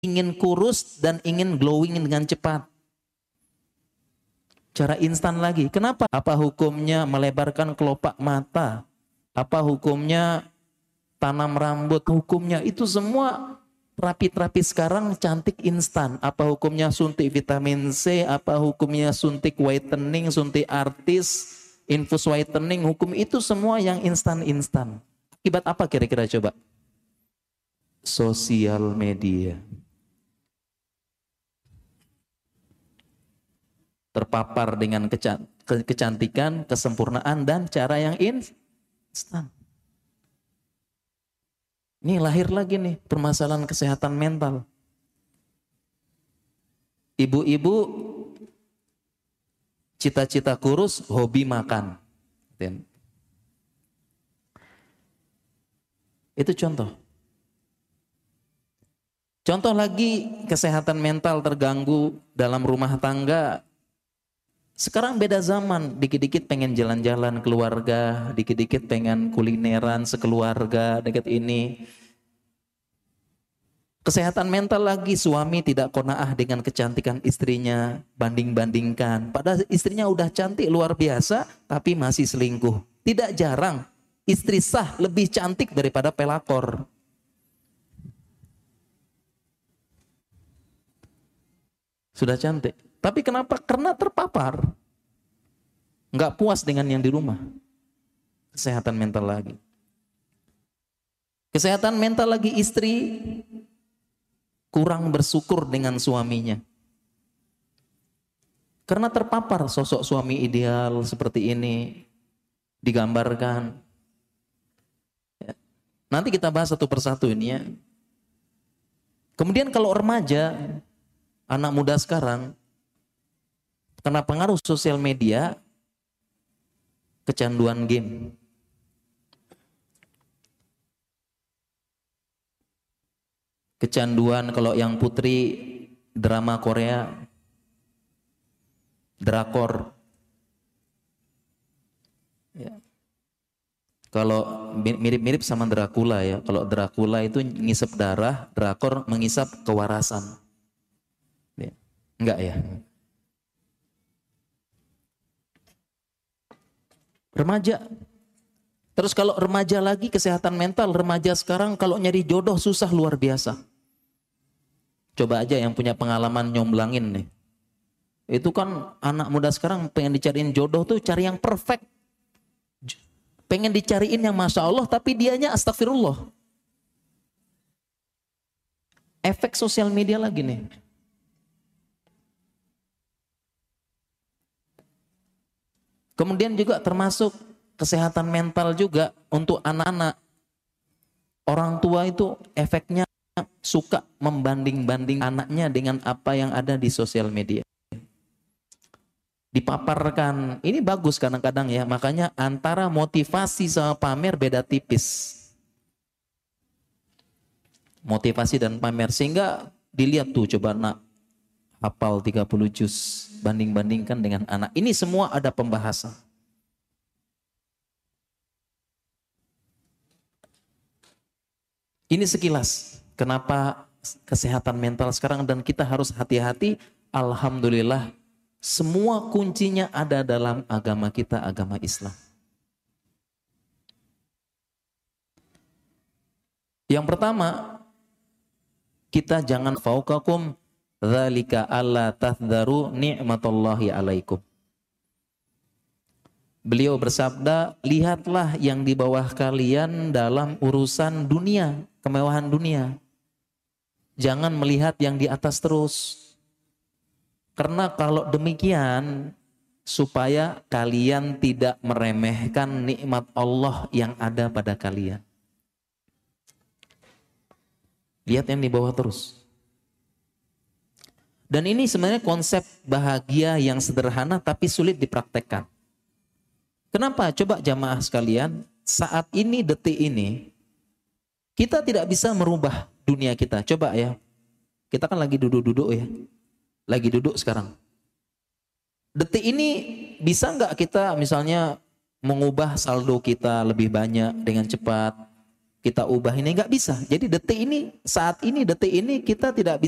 ingin kurus dan ingin glowing dengan cepat. Cara instan lagi. Kenapa? Apa hukumnya melebarkan kelopak mata? Apa hukumnya tanam rambut? Hukumnya itu semua terapi-terapi sekarang cantik instan. Apa hukumnya suntik vitamin C? Apa hukumnya suntik whitening, suntik artis, infus whitening? Hukum itu semua yang instan-instan. Akibat apa kira-kira coba? Sosial media. Terpapar dengan kecantikan, kesempurnaan, dan cara yang instan. Ini lahir lagi nih permasalahan kesehatan mental. Ibu-ibu cita-cita kurus, hobi makan. Itu contoh. Contoh lagi kesehatan mental terganggu dalam rumah tangga. Sekarang beda zaman, dikit-dikit pengen jalan-jalan keluarga, dikit-dikit pengen kulineran sekeluarga, dekat ini. Kesehatan mental lagi, suami tidak qanaah dengan kecantikan istrinya, banding-bandingkan. Padahal istrinya udah cantik luar biasa, tapi masih selingkuh. Tidak jarang, istri sah lebih cantik daripada pelakor. Sudah cantik. Tapi kenapa? Karena terpapar. Nggak puas dengan yang di rumah. Kesehatan mental lagi. Kesehatan mental lagi, istri kurang bersyukur dengan suaminya. Karena terpapar sosok suami ideal seperti ini digambarkan. Nanti kita bahas satu persatu ini ya. Kemudian kalau remaja, anak muda sekarang, karena pengaruh sosial media, kecanduan game. Kecanduan kalau yang putri drama Korea, drakor. Ya. Kalau mirip-mirip sama Dracula ya. Kalau Dracula itu ngisep darah, drakor mengisap kewarasan. Ya. Enggak ya. Remaja. Terus kalau remaja lagi kesehatan mental, remaja sekarang kalau nyari jodoh susah luar biasa. Coba aja yang punya pengalaman nyomblangin nih. Itu kan anak muda sekarang pengen dicariin jodoh tuh cari yang perfect. Pengen dicariin yang Masya Allah tapi dianya astagfirullah. Efek sosial media lagi nih. Kemudian juga termasuk kesehatan mental juga untuk anak-anak. Orang tua itu efeknya suka membanding-banding anaknya dengan apa yang ada di sosial media. Dipaparkan, ini bagus kadang-kadang ya, makanya antara motivasi sama pamer beda tipis. Motivasi dan pamer, sehingga dilihat tuh coba nak hafal 30 juz, banding-bandingkan dengan anak. Ini semua ada pembahasan. Ini sekilas kenapa kesehatan mental sekarang, dan kita harus hati-hati. Alhamdulillah semua kuncinya ada dalam agama kita, agama Islam. Yang pertama, kita jangan fauqakum dzalika alla tahdharu ni'matallahi alaikum. Beliau bersabda, lihatlah yang di bawah kalian dalam urusan dunia, kemewahan dunia. Jangan melihat yang di atas terus. Karena kalau demikian, supaya kalian tidak meremehkan nikmat Allah yang ada pada kalian. Lihat yang di bawah terus. Dan ini sebenarnya konsep bahagia yang sederhana tapi sulit dipraktekkan. Kenapa? Coba jamaah sekalian, saat ini, detik ini, kita tidak bisa merubah dunia kita. Coba ya, kita kan lagi duduk-duduk ya. Lagi duduk sekarang. Detik ini bisa nggak kita misalnya mengubah saldo kita lebih banyak dengan cepat? Kita ubah ini nggak bisa. Jadi detik ini, saat ini, detik ini kita tidak bisa